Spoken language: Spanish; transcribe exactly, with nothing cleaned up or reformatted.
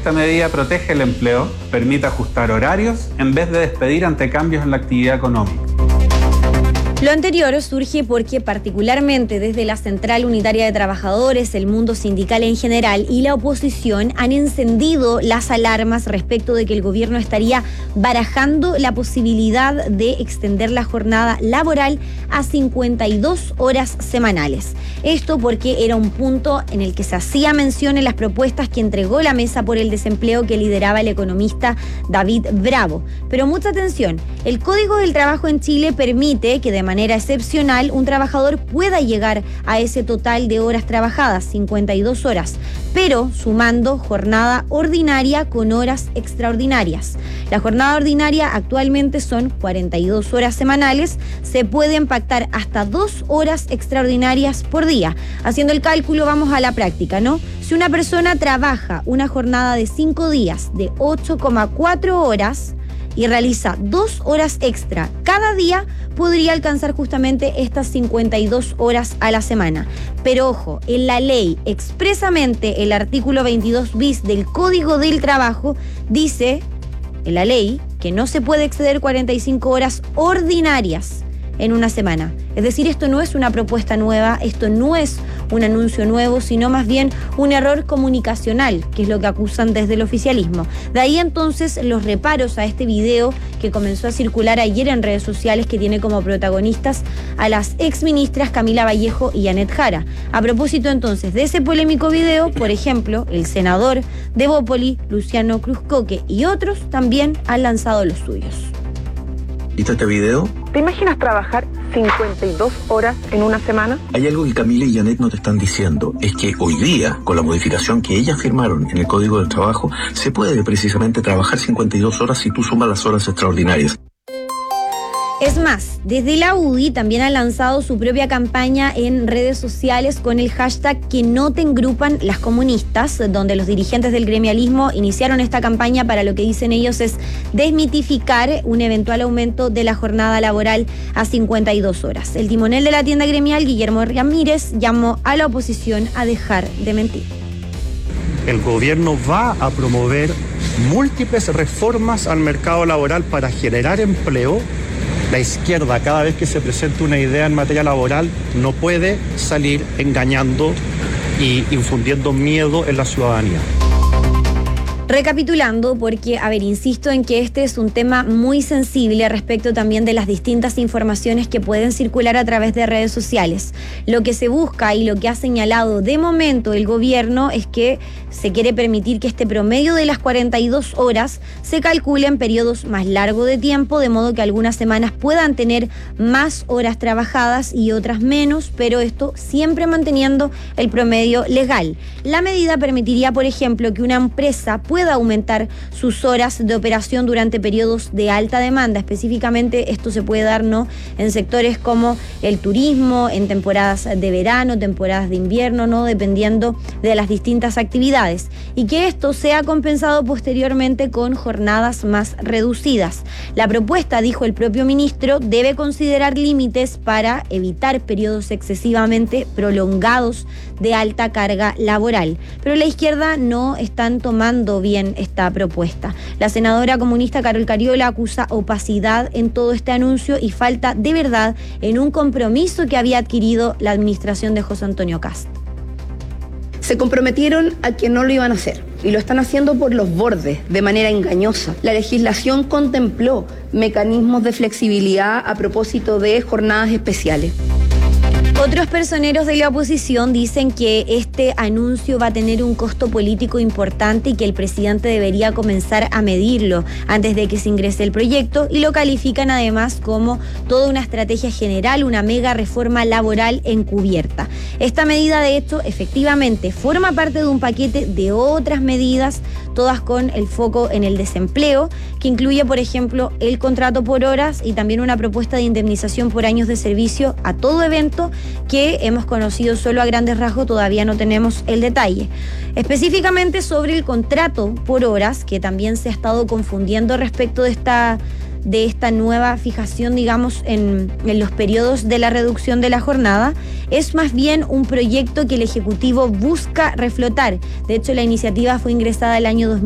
esta medida protege el empleo, permite ajustar horarios en vez de despedir ante cambios en la actividad económica. Lo anterior surge porque particularmente desde la Central Unitaria de Trabajadores, el mundo sindical en general y la oposición han encendido las alarmas respecto de que el gobierno estaría barajando la posibilidad de extender la jornada laboral a cincuenta y dos horas semanales. Esto porque era un punto en el que se hacía mención en las propuestas que entregó la Mesa por el Desempleo que lideraba el economista David Bravo. Pero mucha atención, el Código del Trabajo en Chile permite que de manera excepcional un trabajador pueda llegar a ese total de horas trabajadas, cincuenta y dos horas, pero sumando jornada ordinaria con horas extraordinarias. La jornada ordinaria actualmente son cuarenta y dos horas semanales, se pueden pactar hasta dos horas extraordinarias por día. Haciendo el cálculo vamos a la práctica, ¿no? Si una persona trabaja una jornada de cinco días de ocho coma cuatro horas, y realiza dos horas extra cada día, podría alcanzar justamente estas cincuenta y dos horas a la semana. Pero ojo, en la ley, expresamente el artículo veintidós bis del Código del Trabajo dice, en la ley, que no se puede exceder cuarenta y cinco horas ordinarias en una semana. Es decir, esto no es una propuesta nueva, esto no es un anuncio nuevo, sino más bien un error comunicacional, que es lo que acusan desde el oficialismo. De ahí entonces los reparos a este video que comenzó a circular ayer en redes sociales, que tiene como protagonistas a las exministras Camila Vallejo y Annette Jara. A propósito entonces de ese polémico video, por ejemplo, el senador de Bópoli, Luciano Cruzcoque, y otros también han lanzado los suyos. ¿Viste este video? ¿Te imaginas trabajar cincuenta y dos horas en una semana? Hay algo que Camila y Annette no te están diciendo, es que hoy día, con la modificación que ellas firmaron en el Código del Trabajo, se puede precisamente trabajar cincuenta y dos horas si tú sumas las horas extraordinarias. Es más, desde la U D I también ha lanzado su propia campaña en redes sociales con el hashtag que no te engrupan las comunistas, donde los dirigentes del gremialismo iniciaron esta campaña para lo que dicen ellos es desmitificar un eventual aumento de la jornada laboral a cincuenta y dos horas. El timonel de la tienda gremial, Guillermo Ramírez, llamó a la oposición a dejar de mentir. El gobierno va a promover múltiples reformas al mercado laboral para generar empleo. La izquierda, cada vez que se presenta una idea en materia laboral, no puede salir engañando y infundiendo miedo en la ciudadanía. Recapitulando, porque, a ver, insisto en que este es un tema muy sensible respecto también de las distintas informaciones que pueden circular a través de redes sociales. Lo que se busca y lo que ha señalado de momento el gobierno es que se quiere permitir que este promedio de las cuarenta y dos horas se calcule en periodos más largos de tiempo, de modo que algunas semanas puedan tener más horas trabajadas y otras menos, pero esto siempre manteniendo el promedio legal. La medida permitiría, por ejemplo, que una empresa pueda pueda aumentar sus horas de operación durante periodos de alta demanda. Específicamente esto se puede dar, ¿no?, en sectores como el turismo, en temporadas de verano, temporadas de invierno, ¿no?, dependiendo de las distintas actividades, y que esto sea compensado posteriormente con jornadas más reducidas. La propuesta, dijo el propio ministro, debe considerar límites para evitar periodos excesivamente prolongados de alta carga laboral. Pero la izquierda no están tomando bien esta propuesta. La senadora comunista Carol Cariola acusa opacidad en todo este anuncio y falta de verdad en un compromiso que había adquirido la administración de José Antonio Kast. Se comprometieron a que no lo iban a hacer y lo están haciendo por los bordes, de manera engañosa. La legislación contempló mecanismos de flexibilidad a propósito de jornadas especiales. Otros personeros de la oposición dicen que este anuncio va a tener un costo político importante y que el presidente debería comenzar a medirlo antes de que se ingrese el proyecto, y lo califican además como toda una estrategia general, una mega reforma laboral encubierta. Esta medida, de hecho, efectivamente forma parte de un paquete de otras medidas, todas con el foco en el desempleo, que incluye, por ejemplo, el contrato por horas y también una propuesta de indemnización por años de servicio a todo evento que hemos conocido solo a grandes rasgos, todavía no tenemos el detalle. Específicamente sobre el contrato por horas, que también se ha estado confundiendo respecto de esta, de esta nueva fijación, digamos, en, en los periodos de la reducción de la jornada, es más bien un proyecto que el Ejecutivo busca reflotar. De hecho, la iniciativa fue ingresada el año dos mil